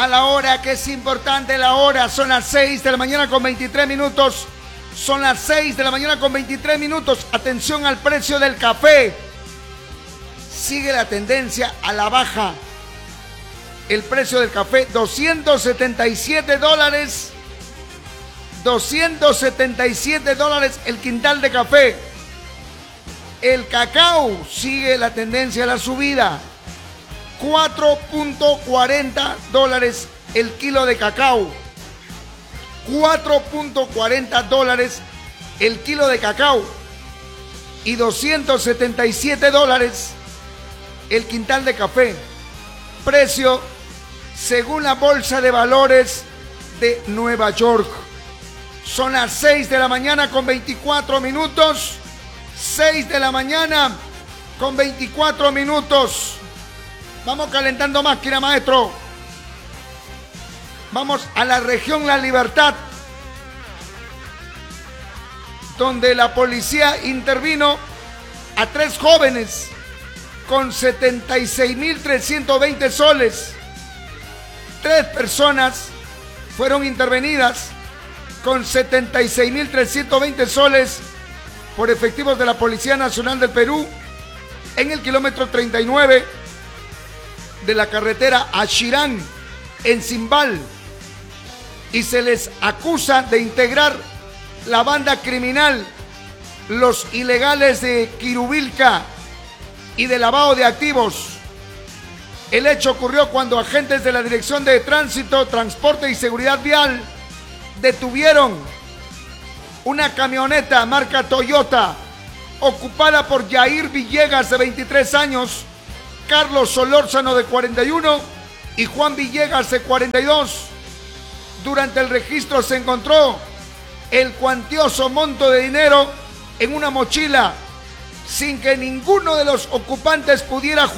A la hora, que es importante la hora, son las 6 de la mañana con 23 minutos. Son las 6 de la mañana con 23 minutos. Atención al precio del café. Sigue la tendencia a la baja. El precio del café, $277. $277 el quintal de café. El cacao sigue la tendencia a la subida. $4.40 el kilo de cacao. $4.40 el kilo de cacao. Y $277 el quintal de café. Precio según la Bolsa de Valores de Nueva York. Son las 6 de la mañana con 24 minutos. 6 de la mañana con 24 minutos. Vamos calentando máquina, maestro. Vamos a la región La Libertad, donde la policía intervino a 3 jóvenes con 76.320 soles. 3 personas fueron intervenidas con 76.320 soles por efectivos de la Policía Nacional del Perú en el kilómetro 39 de la carretera a Chirán, en Zimbal, y se les acusa de integrar la banda criminal Los Ilegales de Quirubilca y de lavado de activos. El hecho ocurrió cuando agentes de la Dirección de Tránsito, Transporte y Seguridad Vial detuvieron una camioneta marca Toyota ocupada por Yair Villegas, de 23 años, Carlos Solórzano, de 41, y Juan Villegas, de 42. Durante el registro se encontró el cuantioso monto de dinero en una mochila, sin que ninguno de los ocupantes pudiera